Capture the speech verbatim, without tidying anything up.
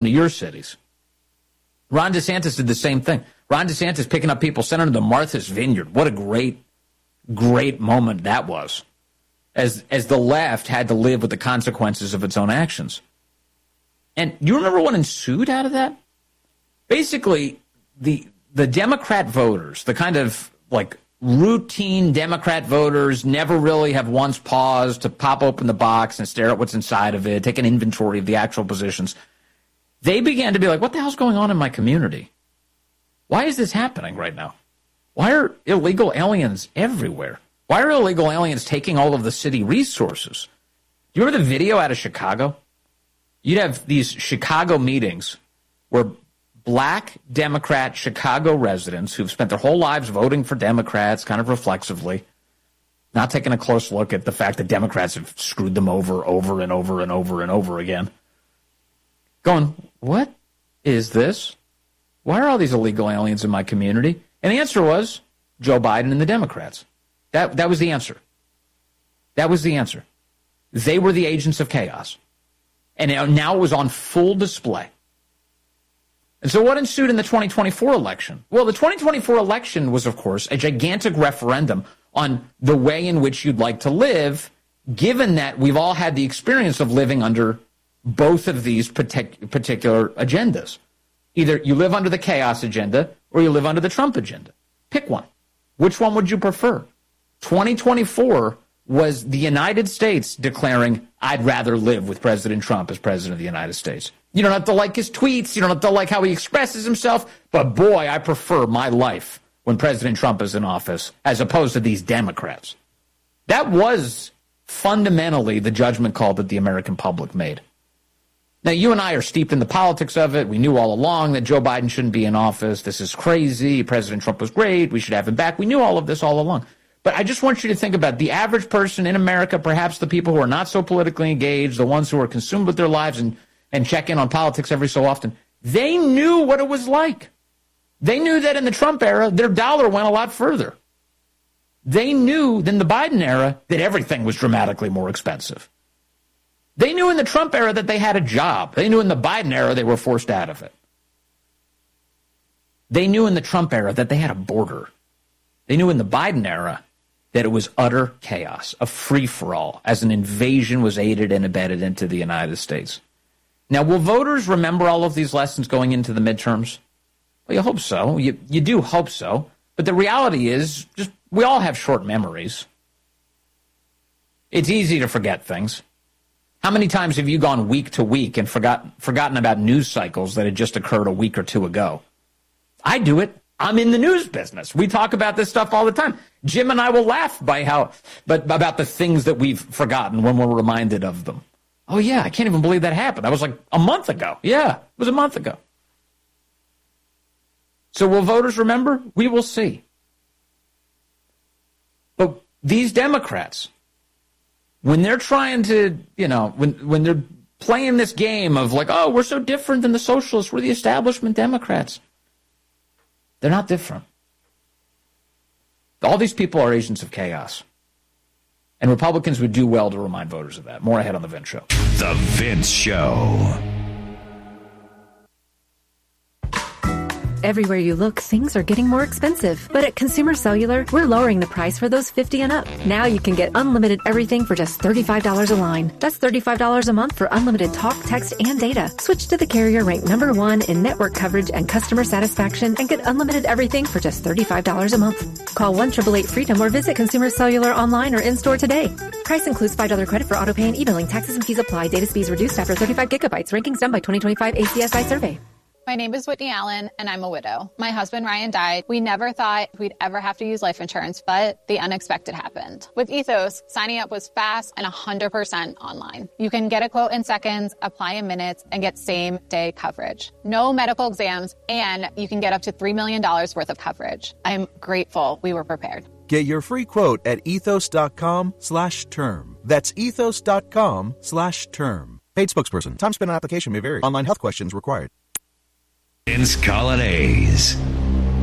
to your cities. Ron DeSantis did the same thing. Ron DeSantis picking up people sent them to Martha's Vineyard. What a great, great moment that was. As as the left had to live with the consequences of its own actions. And you remember what ensued out of that? Basically, the the Democrat voters, the kind of like routine Democrat voters, never really have once paused to pop open the box and stare at what's inside of it, take an inventory of the actual positions. They began to be like, what the hell's going on in my community? Why is this happening right now? Why are illegal aliens everywhere? Why are illegal aliens taking all of the city resources? Do you remember the video out of Chicago? You'd have these Chicago meetings where black Democrat Chicago residents who've spent their whole lives voting for Democrats kind of reflexively, not taking a close look at the fact that Democrats have screwed them over, over and over and over and over again, going, what is this? Why are all these illegal aliens in my community? And the answer was Joe Biden and the Democrats. That that was the answer. That was the answer. They were the agents of chaos. And now it was on full display. And so what ensued in the twenty twenty-four election? Well, the twenty twenty-four election was, of course, a gigantic referendum on the way in which you'd like to live, given that we've all had the experience of living under both of these partic- particular agendas. Either you live under the chaos agenda or you live under the Trump agenda. Pick one. Which one would you prefer? twenty twenty-four was the United States declaring, I'd rather live with President Trump as president of the United States. You don't have to like his tweets. You don't have to like how he expresses himself. But boy, I prefer my life when President Trump is in office as opposed to these Democrats. That was fundamentally the judgment call that the American public made. Now, you and I are steeped in the politics of it. We knew all along that Joe Biden shouldn't be in office. This is crazy. President Trump was great. We should have him back. We knew all of this all along. But I just want you to think about the average person in America, perhaps the people who are not so politically engaged, the ones who are consumed with their lives and, and check in on politics every so often. They knew what it was like. They knew that in the Trump era, their dollar went a lot further. They knew in the Biden era that everything was dramatically more expensive. They knew in the Trump era that they had a job. They knew in the Biden era they were forced out of it. They knew in the Trump era that they had a border. They knew in the Biden era that it was utter chaos, a free-for-all, as an invasion was aided and abetted into the United States. Now, will voters remember all of these lessons going into the midterms? Well, you hope so. You, you do hope so. But the reality is, just we all have short memories. It's easy to forget things. How many times have you gone week to week and forgot, forgotten about news cycles that had just occurred a week or two ago? I do it. I'm in the news business. We talk about this stuff all the time. Jim and I will laugh by how, but about the things that we've forgotten when we're reminded of them. Oh, yeah, I can't even believe that happened. That was like a month ago. Yeah, it was a month ago. So will voters remember? We will see. But these Democrats, when they're trying to, you know, when, when they're playing this game of like, oh, we're so different than the socialists, we're the establishment Democrats. They're not different. All these people are agents of chaos. And Republicans would do well to remind voters of that. More ahead on The Vince Show. The Vince Show. Everywhere you look, things are getting more expensive. But at Consumer Cellular, we're lowering the price for those fifty and up. Now you can get unlimited everything for just thirty-five dollars a line. That's thirty-five dollars a month for unlimited talk, text, and data. Switch to the carrier ranked number one in network coverage and customer satisfaction and get unlimited everything for just thirty-five dollars a month. Call one eight eight eight freedom or visit Consumer Cellular online or in-store today. Price includes five dollars credit for auto pay and e-billing. Taxes and fees apply. Data speeds reduced after thirty-five gigabytes. Rankings done by twenty twenty-five A C S I survey. My name is Whitney Allen, and I'm a widow. My husband, Ryan, died. We never thought we'd ever have to use life insurance, but the unexpected happened. With Ethos, signing up was fast and one hundred percent online. You can get a quote in seconds, apply in minutes, and get same-day coverage. No medical exams, and you can get up to three million dollars worth of coverage. I'm grateful we were prepared. Get your free quote at ethos.com slash term. That's ethos.com slash term. Paid spokesperson. Time spent on application may vary. Online health questions required. Vince Coglianese.